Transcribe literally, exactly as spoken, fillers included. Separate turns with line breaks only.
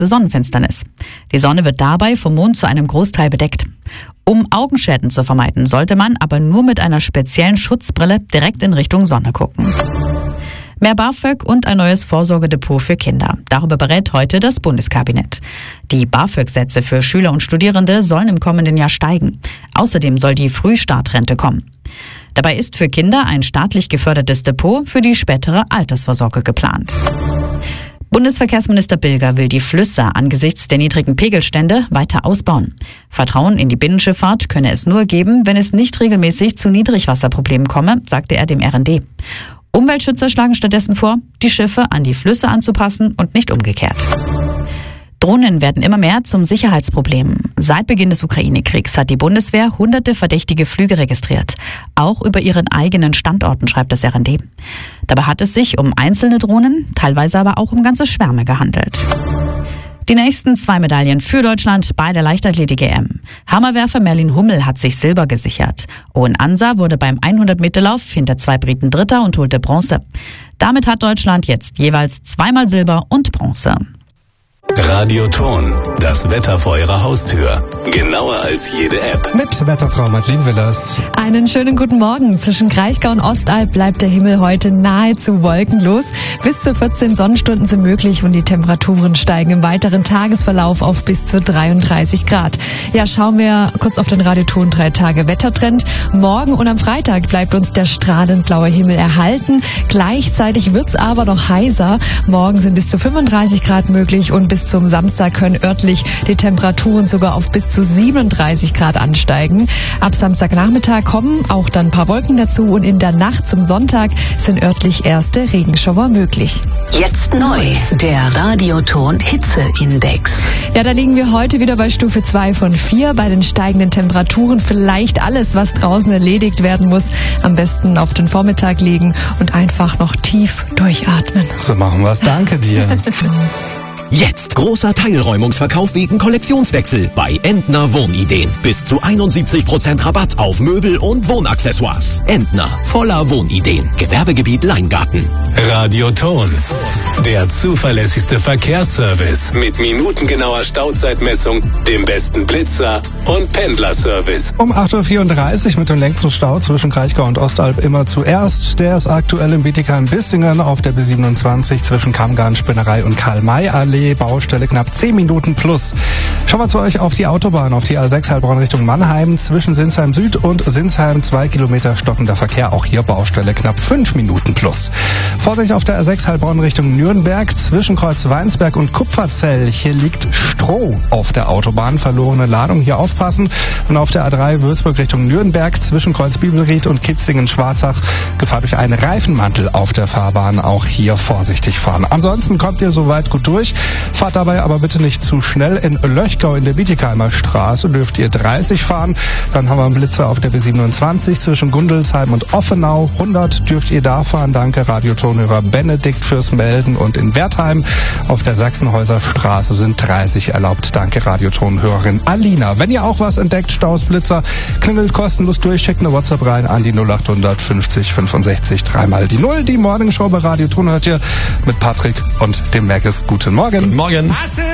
Sonnenfinsternis. Die Sonne wird dabei vom Mond zu einem Großteil bedeckt. Um Augenschäden zu vermeiden, sollte man aber nur mit einer speziellen Schutzbrille direkt in Richtung Sonne gucken. Mehr BAföG und ein neues Vorsorgedepot für Kinder. Darüber berät heute das Bundeskabinett. Die BAföG-Sätze für Schüler und Studierende sollen im kommenden Jahr steigen. Außerdem soll die Frühstartrente kommen. Dabei ist für Kinder ein staatlich gefördertes Depot für die spätere Altersvorsorge geplant. Bundesverkehrsminister Bilger will die Flüsse angesichts der niedrigen Pegelstände weiter ausbauen. Vertrauen in die Binnenschifffahrt könne es nur geben, wenn es nicht regelmäßig zu Niedrigwasserproblemen komme, sagte er dem R N D. Umweltschützer schlagen stattdessen vor, die Schiffe an die Flüsse anzupassen und nicht umgekehrt. Drohnen werden immer mehr zum Sicherheitsproblem. Seit Beginn des Ukraine-Kriegs hat die Bundeswehr hunderte verdächtige Flüge registriert. Auch über ihren eigenen Standorten, schreibt das R N D. Dabei hat es sich um einzelne Drohnen, teilweise aber auch um ganze Schwärme gehandelt. Die nächsten zwei Medaillen für Deutschland bei der Leichtathletik-E M. Hammerwerfer Merlin Hummel hat sich Silber gesichert. Owen Ansa wurde beim hundert-Meter-Lauf hinter zwei Briten Dritter und holte Bronze. Damit hat Deutschland jetzt jeweils zweimal Silber und Bronze.
Radioton, das Wetter vor Ihrer Haustür. Genauer als jede App.
Mit Wetterfrau Madeleine Willers.
Einen schönen guten Morgen. Zwischen Kraichgau und Ostalb bleibt der Himmel heute nahezu wolkenlos. Bis zu vierzehn Sonnenstunden sind möglich und die Temperaturen steigen im weiteren Tagesverlauf auf bis zu dreiunddreißig Grad. Ja, schauen wir kurz auf den Radioton drei Tage Wettertrend. Morgen und am Freitag bleibt uns der strahlend blaue Himmel erhalten. Gleichzeitig wird's aber noch heißer. Morgen sind bis zu fünfunddreißig Grad möglich und bis zum Samstag können örtlich die Temperaturen sogar auf bis zu siebenunddreißig Grad ansteigen. Ab Samstagnachmittag kommen auch dann ein paar Wolken dazu und in der Nacht zum Sonntag sind örtlich erste Regenschauer möglich.
Jetzt neu, der Radioton Hitzeindex.
Ja, da liegen wir heute wieder bei Stufe zwei von vier. Bei den steigenden Temperaturen vielleicht alles, was draußen erledigt werden muss, am besten auf den Vormittag legen und einfach noch tief durchatmen.
So machen wir's. Danke dir.
Jetzt großer Teilräumungsverkauf wegen Kollektionswechsel bei Entner Wohnideen. Bis zu einundsiebzig Prozent Rabatt auf Möbel und Wohnaccessoires. Entner, voller Wohnideen. Gewerbegebiet Leingarten.
Radioton, der zuverlässigste Verkehrsservice mit minutengenauer Stauzeitmessung, dem besten Blitzer und Pendlerservice.
Um acht Uhr vierunddreißig mit dem längsten Stau zwischen Kraichgau und Ostalb immer zuerst. Der ist aktuell in Bietigheim-Bissingen auf der B siebenundzwanzig zwischen Kammgarn-Spinnerei und Karl-May-Allee. Baustelle knapp zehn Minuten plus. Schauen wir zu euch auf die Autobahn, auf die A sechs Heilbronn Richtung Mannheim. Zwischen Sinsheim Süd und Sinsheim zwei Kilometer stockender Verkehr. Auch hier Baustelle knapp fünf Minuten plus. Vorsicht auf der A sechs Heilbronn Richtung Nürnberg. Zwischen Kreuz Weinsberg und Kupferzell. Hier liegt Stroh auf der Autobahn. Verlorene Ladung. Hier aufpassen. Und auf der A drei Würzburg Richtung Nürnberg. Zwischen Kreuz Bibelried und Kitzingen-Schwarzach. Gefahr durch einen Reifenmantel auf der Fahrbahn. Auch hier vorsichtig fahren. Ansonsten kommt ihr soweit gut durch. Fahrt dabei aber bitte nicht zu schnell. In Löchgau in der Bietigheimer Straße dürft ihr dreißig fahren. Dann haben wir einen Blitzer auf der B siebenundzwanzig zwischen Gundelsheim und Offenau. hundert dürft ihr da fahren. Danke Radiotonhörer Benedikt fürs Melden. Und in Wertheim auf der Sachsenhäuser Straße sind dreißig erlaubt. Danke Radiotonhörerin Alina. Wenn ihr auch was entdeckt, Staus, Blitzer, klingelt kostenlos durch, schickt eine WhatsApp rein an die null acht fünfzig fünfundsechzig dreimal die null. Die Morgenshow bei Radioton hört ihr mit Patrick und dem Merkes. Guten Morgen.
Guten Morgen.